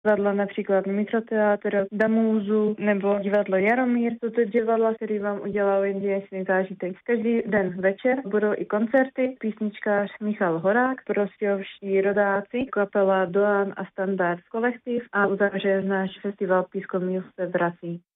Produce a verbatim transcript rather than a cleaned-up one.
Divadla například Mikroteátr, Damúzu nebo divadlo Jaromír. Jsou to divadla, které vám udělají jedinečný zážitek. Každý den večer budou i koncerty. Písničkář Michal Horák, prostějovští rodáci, kapela Doan a Standard Kolektiv a uzavře náš festival Pískovňů se vrací.